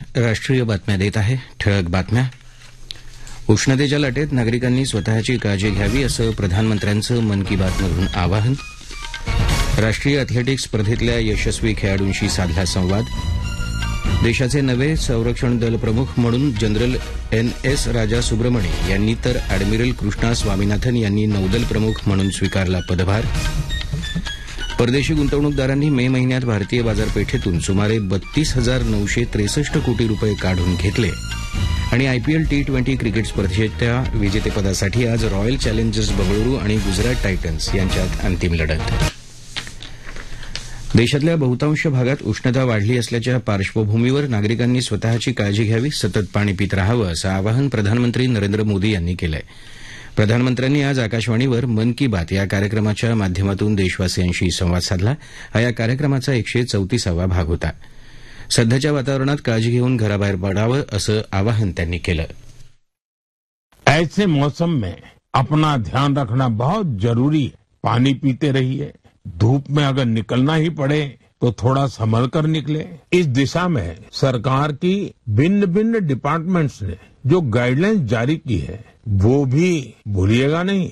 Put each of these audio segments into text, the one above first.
राष्ट्रीय बातम्या देत आहे. ठळक बातम्या. उष्णतेच्या लाटेत नागरिकांनी स्वतःची काळजी घ्यावी असं प्रधानमंत्र्यांचं मन की बातमधून आवाहन. राष्ट्रीय अॅथलेटिक्स स्पर्धेतल्या यशस्वी खेळाडूंशी साधला संवाद. देशाचे नवे संरक्षण दल प्रमुख म्हणून जनरल NS राजा सुब्रमणी यांनी तर अॅडमिरल कृष्णा स्वामीनाथन यांनी नौदल प्रमुख म्हणून स्वीकारला पदभार. परदेशी गुंतवणूकदारांनी मे महिन्यात भारतीय बाजारपेठेतून सुमारे 32,963 कोटी रुपये काढून घेतले. आणि IPL T20 क्रिकेट स्पर्धेच्या विजेतेपदासाठी आज रॉयल चॅलेंजर्स बंगळुरू आणि गुजरात टायटन्स यांच्यात अंतिम लढत. देशातल्या बहुतांश भागात उष्णता वाढली असल्याच्या पार्श्वभूमीवर नागरिकांनी स्वतःची काळजी घ्यावी, सतत पाणी पित राहावं असं आवाहन प्रधानमंत्री नरेंद्र मोदी यांनी केलं आहे. प्रधानमंत्र्यांनी आज आकाशवाणीवर मन की बात या कार्यक्रमाच्या माध्यमातून देशवासियांशी संवाद साधला. हा या कार्यक्रमाचा 134वा भाग होता. सध्याच्या वातावरणात काळजी घेऊन घराबाहेर पडावं असं आवाहन त्यांनी केलं. ऐसे मौसम में अपना ध्यान रखना बहुत जरूरी है. पानी पीते रहिए. धूप में अगर निकलना ही पड़े तो थोड़ा संभल कर निकले. इस दिशा में सरकार की भिन्न भिन्न डिपार्टमेंट्स ने जो गाइडलाइंस जारी की है वो भी भूलिएगा नहीं.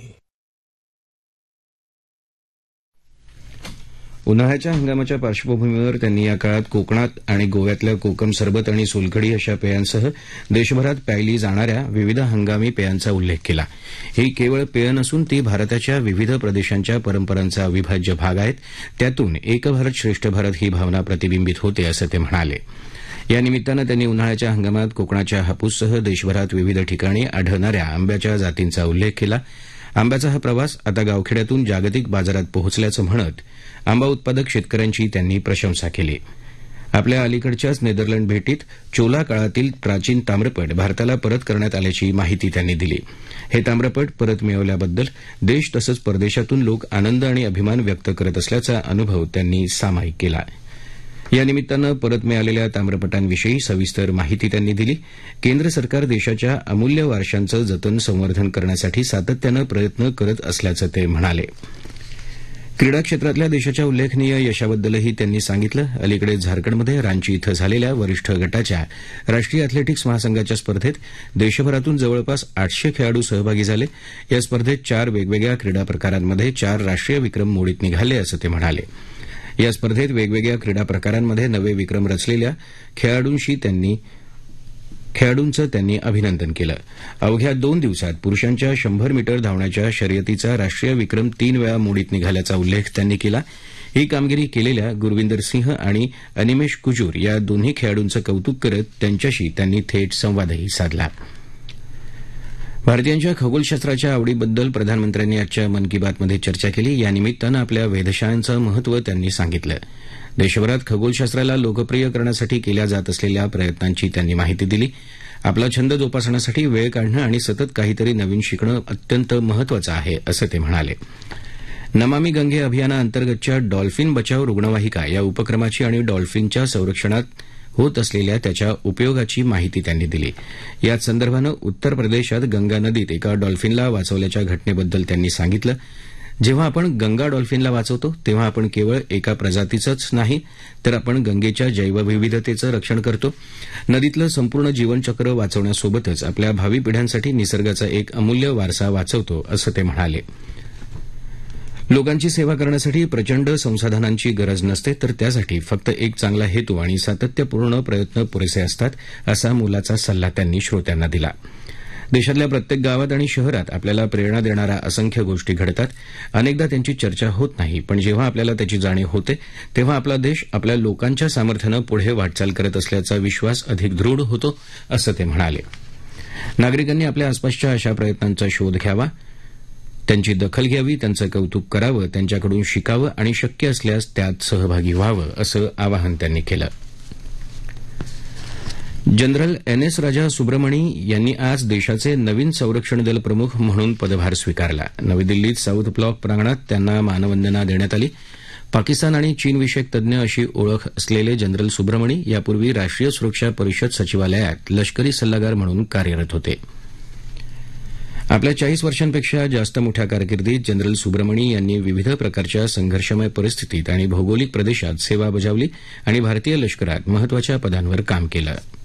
उन्हाळ्याच्या हंगामाच्या पार्श्वभूमीवर त्यांनी या काळात कोकणात आणि गोव्यातल्या कोकम सरबत आणि सोलकढी अशा पेयांसह देशभरात प्यायली जाणाऱ्या विविध हंगामी पेयांचा उल्लेख केला. ही केवळ पेय नसून ती भारताच्या विविध प्रदेशांच्या परंपरांचा अविभाज्य भाग आहेत. त्यातून एक भारत श्रेष्ठ भारत ही भावना प्रतिबिंबित होते असं ते म्हणाले. या निमित्तानं त्यांनी उन्हाळ्याच्या हंगामात कोकणाच्या हापूससह देशभरात विविध ठिकाणी आढळणाऱ्या आंब्याच्या जातींचा उल्लेख केला. आंब्याचा हा प्रवास आता गावखेड्यातून जागतिक बाजारात पोहोचल्याचं म्हणत आंबा उत्पादक शेतकऱ्यांची त्यांनी प्रशंसा केली. आपल्या अलीकडच्याच नेदरलँड भेटीत चोला काळातील प्राचीन ताम्रपट भारताला परत करण्यात आल्याची माहिती त्यांनी दिली. हे ताम्रपट परत मिळवल्याबद्दल देश तसंच परदेशातून लोक आनंद आणि अभिमान व्यक्त करत असल्याचा अनुभव त्यांनी सामायिक केला. या निमित्तानं परत मिळालेल्या ताम्रपटांविषयी सविस्तर माहिती त्यांनी दिली. केंद्र सरकार देशाच्या अमूल्य वारशांचं जतन संवर्धन करण्यासाठी सातत्यानं प्रयत्न करत असल्याचं ते म्हणाले. क्रीडा क्षेत्रातल्या देशाच्या उल्लेखनीय यशाबद्दलही त्यांनी सांगितलं. अलीकडे झारखंडमध्ये रांची इथं झालेल्या वरिष्ठ गटाच्या राष्ट्रीय अॅथलेटिक्स महासंघाच्या स्पर्धेत देशभरातून जवळपास 800 खेळाडू सहभागी झाले. या स्पर्धेत 4 वेगवेगळ्या क्रीडा प्रकारांमध्ये 4 राष्ट्रीय विक्रम मोडीत निघाले असं ते म्हणाले. या स्पर्धेत वेगवेगळ्या क्रीडा प्रकारांमध्ये नवे विक्रम रचलेल्या खेळाडूंचं त्यांनी अभिनंदन केलं. अवघ्या 2 दिवसात पुरुषांच्या 100 मीटर धावण्याच्या शर्यतीचा राष्ट्रीय विक्रम 3 वेळा मोडीत निघाल्याचा उल्लेख त्यांनी केला. ही कामगिरी केलेल्या गुरविंदर सिंह आणि अनिमेश कुजूर या दोन्ही खेळाडूंचं कौतुक करत त्यांच्याशी त्यांनी थेट संवादही साधला. भारतीयांच्या खगोलशास्त्राच्या आवडीबद्दल प्रधानमंत्र्यांनी आजच्या मन की बातमध्ये चर्चा केली. या निमित्तानं आपल्या वेधशाळांचं महत्त्व त्यांनी सांगितलं. देशभरात खगोलशास्त्राला लोकप्रिय करण्यासाठी केल्या जात असलेल्या प्रयत्नांची त्यांनी माहिती दिली. आपला छंद जोपासण्यासाठी वेळ काढणं आणि सतत काहीतरी नवीन शिकणं अत्यंत महत्त्वाचं आहे असं ते म्हणाले. नमामि गंगे अभियानाअंतर्गतच्या डॉल्फिन बचाव रुग्णवाहिका या उपक्रमाची आणि डॉल्फिनच्या संरक्षणात होत असलेल्या त्याच्या उपयोगाची माहिती त्यांनी दिली. याच संदर्भानं उत्तर प्रदेशात गंगा नदीत एका डॉल्फिनला वाचवल्याच्या घटनेबद्दल त्यांनी सांगितलं. जेव्हा आपण गंगा डॉल्फिनला वाचवतो तेव्हा आपण केवळ एका प्रजातीचंच नाही तर आपण गंगेच्या जैवविविधतेचं रक्षण करतो. नदीतलं संपूर्ण जीवनचक्र वाचवण्यासोबतच आपल्या भावी पिढ्यांसाठी निसर्गाचा एक अमूल्य वारसा वाचवतो असं ते म्हणाले. लोकांची सेवा करण्यासाठी प्रचंड संसाधनांची गरज नसते तर त्यासाठी फक्त एक चांगला हेतू आणि सातत्यपूर्ण प्रयत्न पुरेसे असतात असा मोलाचा सल्ला त्यांनी श्रोत्यांना दिला. देशातल्या प्रत्येक गावात आणि शहरात आपल्याला प्रेरणा देणाऱ्या असंख्य गोष्टी घडतात. अनेकदा त्यांची चर्चा होत नाही, पण जेव्हा आपल्याला त्याची जाणीव होते तेव्हा आपला देश आपल्या लोकांच्या सामर्थ्यानं पुढे वाटचाल करत असल्याचा विश्वास अधिक दृढ होतो असं ते म्हणाले. नागरिकांनी आपल्या आसपासच्या अशा प्रयत्नांचा शोध घ्यावा, त्यांची दखल घ्यावी, त्यांचं कौतुक करावं, त्यांच्याकडून शिकावं आणि शक्य असल्यास त्यात सहभागी व्हावं असं आवाहन त्यांनी केलं. जनरल NS राजा सुब्रमणी यांनी आज देशाचे नवीन संरक्षण दल प्रमुख म्हणून पदभार स्वीकारला. नवी दिल्लीत साऊथ ब्लॉक प्रांगणात त्यांना मानवंदना देण्यात आली. पाकिस्तान आणि चीनविषयक तज्ञ अशी ओळख असलेले जनरल सुब्रमणी यापूर्वी राष्ट्रीय सुरक्षा परिषद सचिवालयात लष्करी सल्लागार म्हणून कार्यरत होते. आपल्या 40 वर्षांपेक्षा जास्त मोठ्या कारकिर्दीत जनरल सुब्रमणी यांनी विविध प्रकारच्या संघर्षमय परिस्थितीत आणि भौगोलिक प्रदेशात सेवा बजावली आणि भारतीय लष्करात महत्वाच्या पदांवर काम केलं.